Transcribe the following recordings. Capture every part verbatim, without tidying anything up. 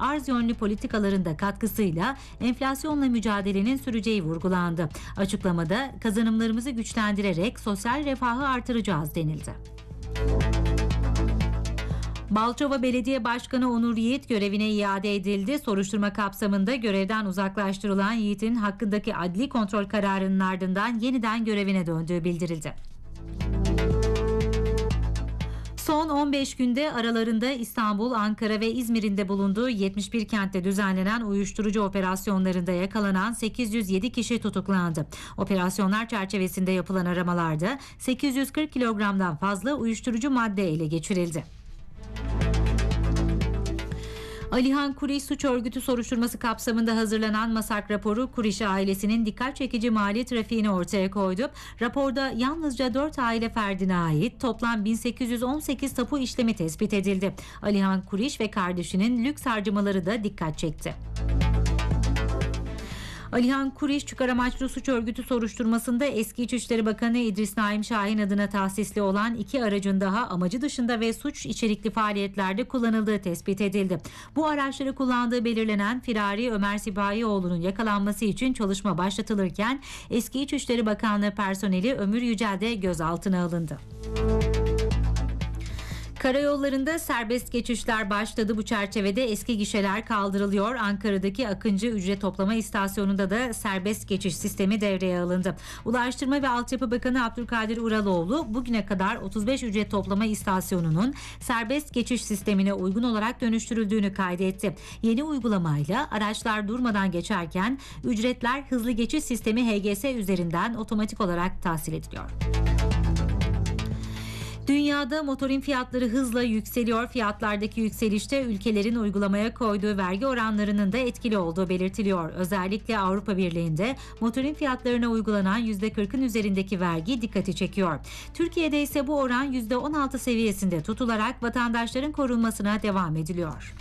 arz yönlü politikaların da katkısıyla enflasyonla mücadelenin süreceği vurgulandı. Açıklamada kazanımlarımızı güçlendirerek sosyal refahı artıracağız denildi. Balçova Belediye Başkanı Onur Yiğit görevine iade edildi. Soruşturma kapsamında görevden uzaklaştırılan Yiğit'in hakkındaki adli kontrol kararının ardından yeniden görevine döndüğü bildirildi. Son on beş günde aralarında İstanbul, Ankara ve İzmir'in de bulunduğu yetmiş bir kentte düzenlenen uyuşturucu operasyonlarında yakalanan sekiz yüz yedi kişi tutuklandı. Operasyonlar çerçevesinde yapılan aramalarda sekiz yüz kırk kilogramdan fazla uyuşturucu madde ele geçirildi. Alihan Kuriş suç örgütü soruşturması kapsamında hazırlanan MASAK raporu Kuriş ailesinin dikkat çekici mali trafiğini ortaya koydu. Raporda yalnızca dört aile ferdine ait toplam bin sekiz yüz on sekiz tapu işlemi tespit edildi. Alihan Kuriş ve kardeşinin lüks harcamaları da dikkat çekti. Alihan Kuriş çıkar amaçlı suç örgütü soruşturmasında eski İçişleri Bakanı İdris Naim Şahin adına tahsisli olan iki aracın daha amacı dışında ve suç içerikli faaliyetlerde kullanıldığı tespit edildi. Bu araçları kullandığı belirlenen firari Ömer Sipahioğlu'nun yakalanması için çalışma başlatılırken eski İçişleri Bakanlığı personeli Ömür Yücel de gözaltına alındı. Karayollarında serbest geçişler başladı. Bu çerçevede eski gişeler kaldırılıyor. Ankara'daki Akıncı ücret toplama istasyonunda da serbest geçiş sistemi devreye alındı. Ulaştırma ve Altyapı Bakanı Abdülkadir Uraloğlu bugüne kadar otuz beş ücret toplama istasyonunun serbest geçiş sistemine uygun olarak dönüştürüldüğünü kaydetti. Yeni uygulamayla araçlar durmadan geçerken ücretler hızlı geçiş sistemi H G S üzerinden otomatik olarak tahsil ediliyor. Dünyada motorin fiyatları hızla yükseliyor. Fiyatlardaki yükselişte ülkelerin uygulamaya koyduğu vergi oranlarının da etkili olduğu belirtiliyor. Özellikle Avrupa Birliği'nde motorin fiyatlarına uygulanan yüzde kırkın üzerindeki vergi dikkati çekiyor. Türkiye'de ise bu oran yüzde on altı seviyesinde tutularak vatandaşların korunmasına devam ediliyor.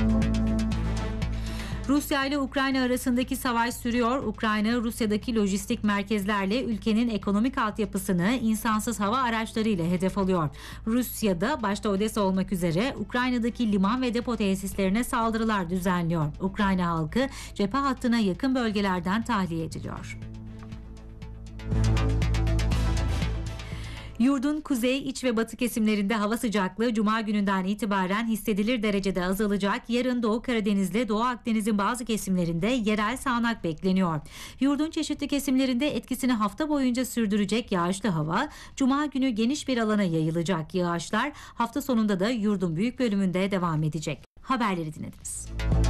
Rusya ile Ukrayna arasındaki savaş sürüyor. Ukrayna, Rusya'daki lojistik merkezlerle ülkenin ekonomik altyapısını insansız hava araçlarıyla hedef alıyor. Rusya'da başta Odessa olmak üzere Ukrayna'daki liman ve depo tesislerine saldırılar düzenliyor. Ukrayna halkı cephe hattına yakın bölgelerden tahliye ediliyor. Yurdun kuzey, iç ve batı kesimlerinde hava sıcaklığı Cuma gününden itibaren hissedilir derecede azalacak. Yarın Doğu Karadeniz'le Doğu Akdeniz'in bazı kesimlerinde yerel sağanak bekleniyor. Yurdun çeşitli kesimlerinde etkisini hafta boyunca sürdürecek yağışlı hava, Cuma günü geniş bir alana yayılacak. Yağışlar hafta sonunda da yurdun büyük bölümünde devam edecek. Haberleri dinlediniz.